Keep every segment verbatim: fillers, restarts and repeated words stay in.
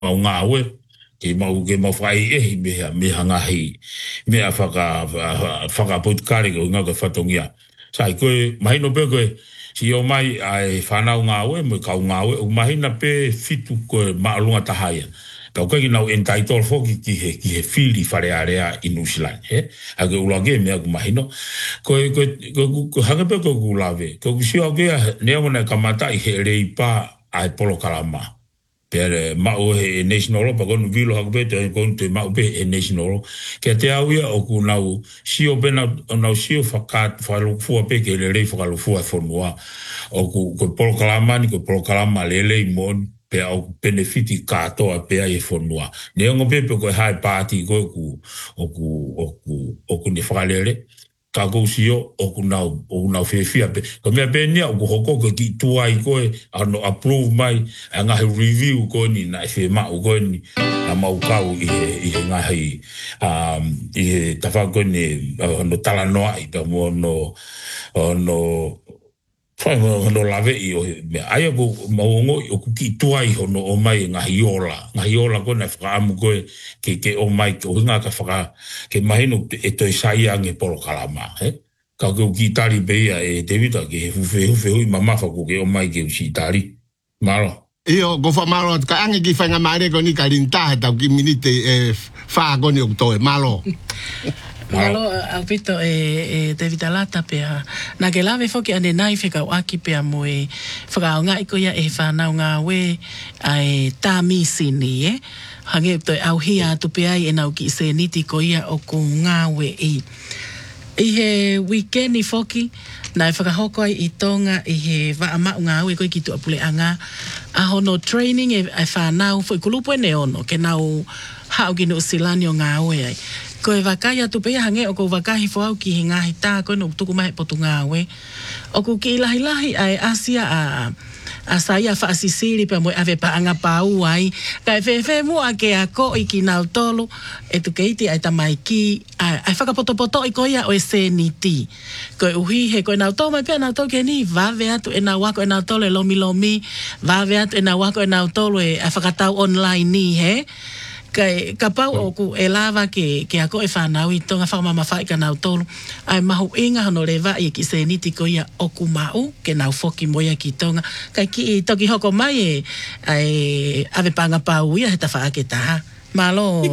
mau ngā ue, ke mau ke mau whai e me me hanga hei, me a whaka, whaka potukare ko ngā ka whatongia. Sai koe, mahino pe koe, si o mai ai whanau ngā ue, mo kau ngā ue, o mahina pe fitu koe maalunga tahaya. Kau kai nau entitled foki ki he ki he fili whare area i New Zealand, he? Hake ulage mea ku mahino. Koe, koe, koe, hanga pe koe ku lawe. Koe ku siwa kea nea wana kamata i he rei pā ai polo kalama. Pere mau he national pa konu vilo hake pe te konu te mau pe he national. Kia te awia o ku nau sio pe nau sio whakat whalufua pe ke le rei whakalufua e whonua. O ku koe polo kalama ni koe polo kalama lele i moni. Pe au benefiti katoa pe ai fonua. Ne ngo pe pe ko hai party ko ku o ku o ku o ku ni falele. Ka go sio o ku nau o nau fe fia pe. Ko me pe ni o ku hoko ko ki tuai ko ano approve mai nga review ko ni na fe ma ko ni na mau kau i i nga hi um i ta fa ko ni no talanoa i ta mo no no Fai no lave i o me ai ko maungo o ku ki tuai hono o mai nga hiola nga hiola ko na whaamu koe ke ke o mai ko nga ka whaka ke mahino e toi saia nge polo kalama he ka ko ki tari beia e Davida ke hufe hufe hui mamafa ko ke o mai ke usi tari malo io go fa malo ka ange ki fanga mare ko ni karinta ta ki minite e fa ko ni o to malo Malo au pito e David Alata pea. Na ke lawe foki ane nai whika o aki pea mo e whakao ngā iko ia e whanau ngā we ai tā misini e. Hange to au hia atu pea i e nau ki se niti ko ia o ku ngā we i. I he weekend i foki, na e whakahoko ai i tonga i he waamau ngā we koe ki tu apule anga. A hono training e whanau fo i kulupu e ne ono ke nau hao ki no silani o ngā we ai. Ko e wakai atu pea hange o ko wakahi fo ki he ngahi tā koe no tuku mai potu ngā we. O ko ki ilahi lahi ai asia a a saia fa asisiri pa mo ave pa anga pau ai. Ka e whewhe mua ke a ko i ki nau tolu e tu keiti ai tamai ki ai whakapoto poto i koia o e se ni ti. Ko e uhi he ko e nau tolu mai pia nau tolu ke ni vave atu e nau wako e nau tolu e lomi lomi. Vave atu e nau wako e nau tolu e a whakatau online ni he. Kai ka pau o ku e lava ke ke ako e whanau i tonga whakamama whai ka nau tolu. Ai mahu inga hano rewa i ki se niti ko ia o ku mau ke nau foki moia ki tonga. Kai ki i toki hoko mai e ai ave panga pau ia he ta wha ake taha. Malo,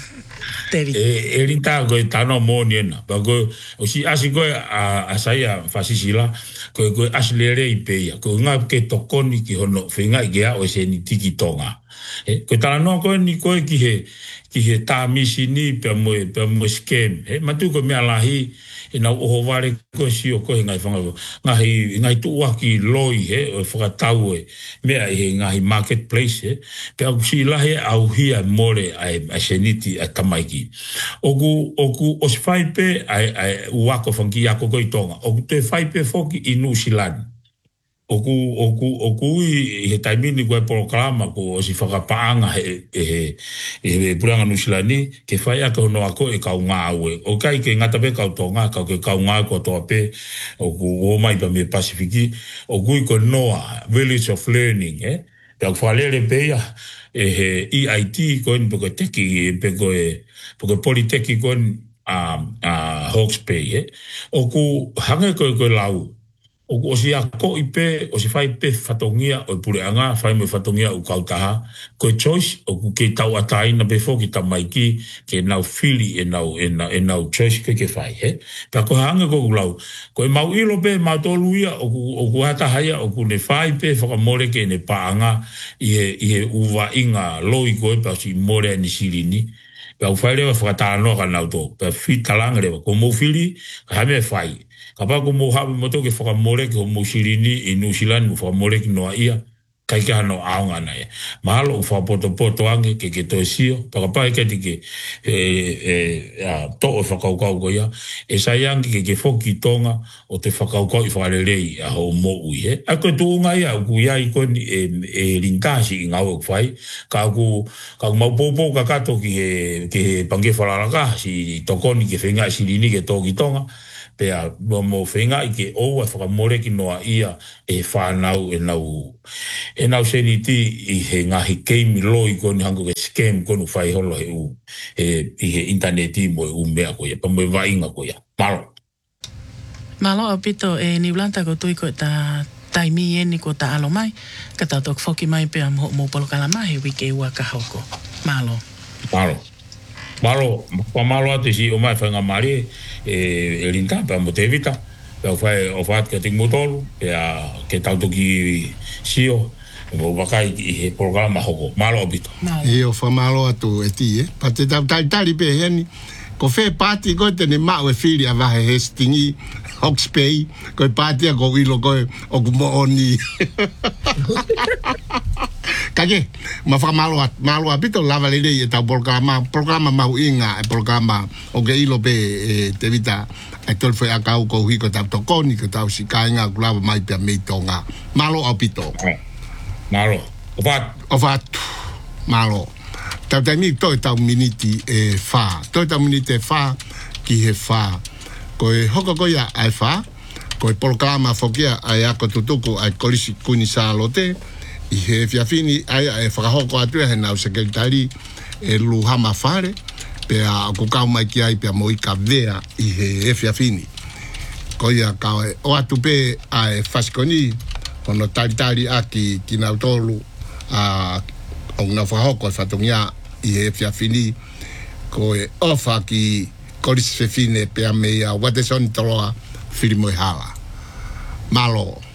David. E, e rinta koe tano mōni ena. Pa koe, o si asi koe a, a saia whasisila, koe koe asi lere i peia. Koe ngā ke tokoni ki hono, whenga i gea o se ni tiki tonga. E, koe tala noa koe ni koe ki he, ki he tā misi ni pe moe, pe moe scam. E, matu koe mea lahi, e nau oho ware koe si o koe ngai whangau. Ngahi, ngai tuua ki loi, he, o whakatau e, mea i he ngahi marketplace, he. Pe au si lahi au hia more ai, ai seniti ai tamaiki. Oku, oku, o si whai pe, ai, ai, uako whangi ako koe tonga. Oku te whai pe foki i New Zealand. Oku, oku, oku i he taimini koe polokalama ko o si whakapaanga he, he, he, he puranga New Zealand ni, ke whai ako no ako e kau ngā aue. O kai ke ngata pe kau tonga, kau ke kau ngā ko toa pe, oku o mai pa me Pasifiki, oku i ko noa, Village of Learning, eh? Pe au whalere pe ia, e he E I T koe ni peko teki, pe koe, peko politeki koe ni a, a Hawke's Bay, eh? Oku hange koe koe lau, oku o si a ko i pe, o si whai pe whatongia o i pureanga, whai me whatongia o kautaha, koe choice, oku ke tau atai na pe fōki ta maiki, ke nau fili e nau, e nau, e nau choice ke ke whai, he? Pea ko hange koe lau, koe mau ilo pe, mau tolu ia, oku, oku hata haia, oku ne whai pe, whakamore ke ne paanga, i he, i he uwa inga loi koe, pea si more ni sirini, pea u whai rewa whakatara noa ka nau tō, pea whitalanga rewa, ko mou fili, ka hame whai, ka pako mo hawe moto ke whakamore ke ho mo sirini i New Zealand mo whakamore ki noa ia kai ke hano aonga na e. Mahalo o whapoto poto ange ke ke toe sio, pakapai ke te ke e, e, a, to o whakaukau ko ia, e sai ange ke ke whoki tonga o te whakaukau i whakarelei a ho mo ui he. A koe tuunga ia, ku ia i koe e, e rintasi i ngau e whai, ka ku, ka ku maupopo ka kato ki he, ke he pange whalaraka si tokoni ke whenga sirini ke tōki tonga, pe a mo fenga i ke o e whakamore ki noa ia e whanau e nau e nau seniti i he ngahi keimi loi koni hanko ke scam konu whai holo he u e i he interneti mo e u mea ko ia pa mo e wainga ko ia malo malo a pito e ni blanta ko tui ko ta taimi e ni ko ta alo mai ka ta tok foki mai pe mo mo polo kala mai wike ua ka hoko malo malo malo pa malo ate si o mai whanga mare e e rinta pa mo te vita pe o fai o fat ke ting motolo pe a ke tau toki sio mo wakai i he programa hoko malo a pito e o fa malo atu e ti e pa te tau tai tari pe heni ko fe pati ko te ne mau e fili a vahe Hestingi Hawke's ko pati a ko ilo ko o kumo oni kage ma fa malo at malo a pito lava le e tau programa programa mau inga e programa o ke ilo pe e, te vita e tol foi a kau ko hi ko tau tokoni ko tau sikainga kulava mai pe me tonga malo a pito malo o vat o vat malo tau taimi toi tau miniti e fa toi tau miniti e fa ki he fa ko e hoko ko ia ai fa ko e programa fokia ai ako tutuku ai kolisi kuni sa lote i he fiafini ai e whakahoko atu e he nau sekretari e luhama fare pe a kukau mai ki ai pe a moika vea i he e fiafini ko ia ka o atu pe ai faskoni kono tari tari aki ki nau tolu a o na whahoko e whatongia i he fiafini ko e ofa ki kolisi fefine pe a mea watesoni toloa whiri moi hala malo